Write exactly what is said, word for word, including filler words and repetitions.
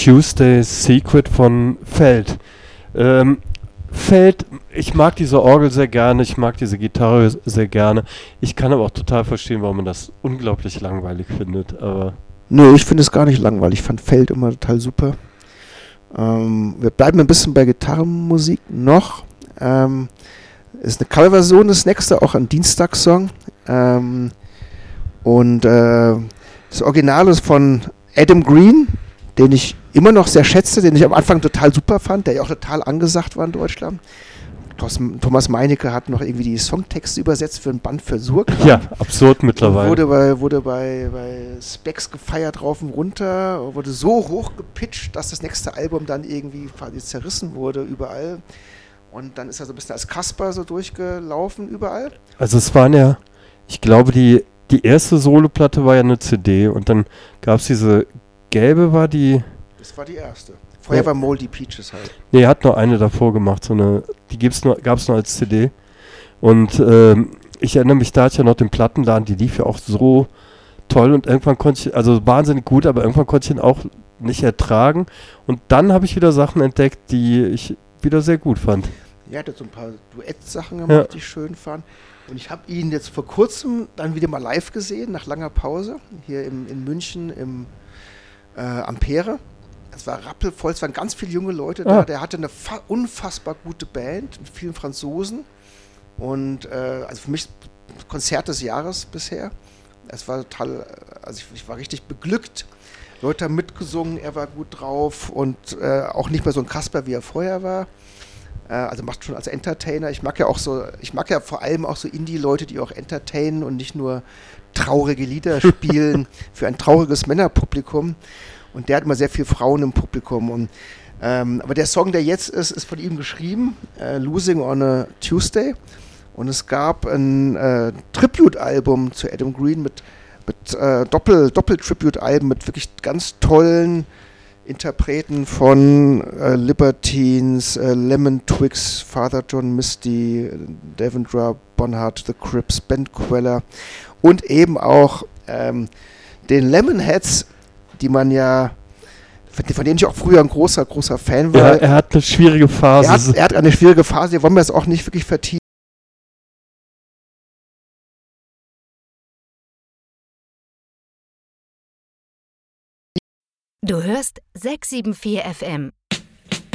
Tuesday's Secret von Feld. Ähm, Feld, ich mag diese Orgel sehr gerne, ich mag diese Gitarre sehr gerne. Ich kann aber auch total verstehen, warum man das unglaublich langweilig findet. Aber Nö, ich finde es gar nicht langweilig. Ich fand Feld immer total super. Ähm, wir bleiben ein bisschen bei Gitarrenmusik noch. Ähm, ist eine Coverversion, das nächste, auch ein Dienstagssong. Ähm, und äh, das Original ist von Adam Green, den ich immer noch sehr schätze, den ich am Anfang total super fand, der ja auch total angesagt war in Deutschland. Thomas Meinecke hat noch irgendwie die Songtexte übersetzt für ein Band für Surkamp. ja, absurd mittlerweile. Wurde bei, wurde bei, bei Specs gefeiert rauf und runter, wurde so hoch gepitcht, dass das nächste Album dann irgendwie quasi zerrissen wurde überall. Und dann ist er so ein bisschen als Kasper so durchgelaufen überall. Also es waren ja, ich glaube, die, die erste Soloplatte war ja eine C D und dann gab es diese gelbe, war die... Das war die erste. Vorher ja. war Moldy Peaches halt. Nee, er hat noch eine davor gemacht, so eine, die gibt's nur, gab es nur als C D. Und ähm, ich erinnere mich, da hatte ich ja noch den Plattenladen, die lief ja auch so toll und irgendwann konnte ich, also wahnsinnig gut, aber irgendwann konnte ich ihn auch nicht ertragen. Und dann habe ich wieder Sachen entdeckt, die ich wieder sehr gut fand. Ja, er hat so ein paar Duettsachen gemacht, ja. die ich schön fand. Und ich habe ihn jetzt vor kurzem dann wieder mal live gesehen, nach langer Pause, hier im, in München im äh, Ampere. Es war rappelvoll, es waren ganz viele junge Leute da. Ah. Der hatte eine fa- unfassbar gute Band mit vielen Franzosen. Und äh, also für mich Konzert des Jahres bisher. Es war total, also ich, ich war richtig beglückt. Leute haben mitgesungen, er war gut drauf und äh, auch nicht mehr so ein Kasper, wie er vorher war. Äh, also macht schon als Entertainer. Ich mag ja auch so, ich mag ja vor allem auch so Indie-Leute, die auch entertainen und nicht nur traurige Lieder spielen für ein trauriges Männerpublikum. Und der hat immer sehr viele Frauen im Publikum. Und, ähm, aber der Song, der jetzt ist, ist von ihm geschrieben, äh, Losing on a Tuesday. Und es gab ein äh, Tribute-Album zu Adam Green mit, mit äh, Doppel, Doppel-Tribute-Alben mit wirklich ganz tollen Interpreten von äh, Libertines, äh, Lemon Twigs, Father John Misty, Devendra Bonhart, The Crips, Ben Queller und eben auch ähm, den Lemonheads, die man ja, von denen ich auch früher ein großer, großer Fan war. Ja, er hat eine schwierige Phase. Er hat, er hat eine schwierige Phase, die wollen wir jetzt auch nicht wirklich vertiefen. Du hörst sechs sieben vier F M,